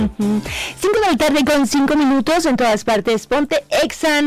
5 de la tarde con 5 minutos en todas partes. Ponte Exa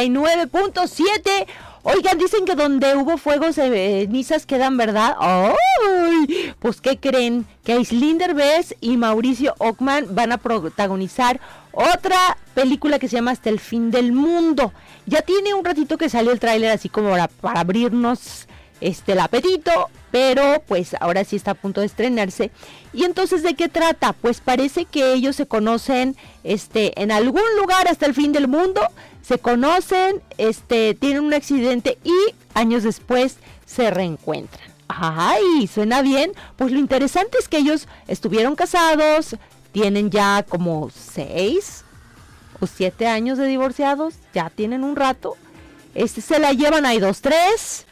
99.7. Oigan, dicen que donde hubo fuegos, cenizas quedan, ¿verdad? ¡Ay! Pues, ¿qué creen? Que Aislinn Derbez y Mauricio Ockman van a protagonizar otra película que se llama Hasta el fin del mundo. Ya tiene un ratito que salió el tráiler, así como para abrirnos el apetito, pero pues ahora sí está a punto de estrenarse. Y entonces, ¿de qué trata? Pues parece que ellos se conocen en algún lugar hasta el fin del mundo, se conocen, tienen un accidente y años después se reencuentran. ¡Ay! ¿Suena bien? Pues lo interesante es que ellos estuvieron casados, tienen ya como 6 o 7 años de divorciados, ya tienen un rato, se la llevan ahí 2, 3.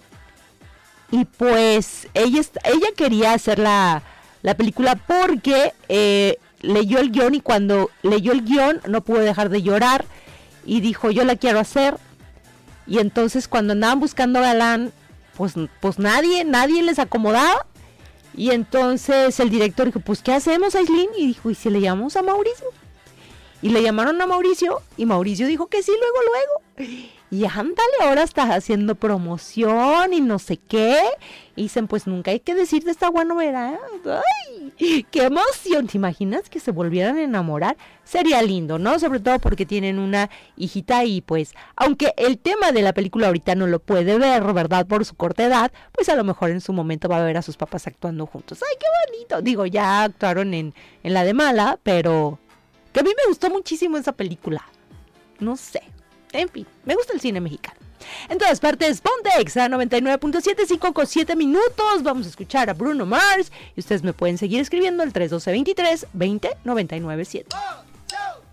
Y pues ella quería hacer la película porque leyó el guión, y cuando leyó el guión no pudo dejar de llorar y dijo, yo la quiero hacer. Y entonces cuando andaban buscando galán, pues nadie les acomodaba. Y entonces el director dijo, pues ¿qué hacemos, Aislinn? Y dijo, ¿y si le llamamos a Mauricio? Y le llamaron a Mauricio y Mauricio dijo que sí, luego. Y ándale, ahora está haciendo promoción y no sé qué. Y dicen, pues nunca hay que decir de esta buena novedad. ¡Ay! ¡Qué emoción! ¿Te imaginas que se volvieran a enamorar? Sería lindo, ¿no? Sobre todo porque tienen una hijita y pues, aunque el tema de la película ahorita no lo puede ver, ¿verdad? Por su corta edad, pues a lo mejor en su momento va a ver a sus papás actuando juntos. ¡Ay, qué bonito! Digo, ya actuaron en la de Mala, pero que a mí me gustó muchísimo esa película. No sé. En fin, me gusta el cine mexicano. En todas partes, ponte Exa 99.7, 5 con 7 minutos. Vamos a escuchar a Bruno Mars. Y ustedes me pueden seguir escribiendo al 312-23-20-997.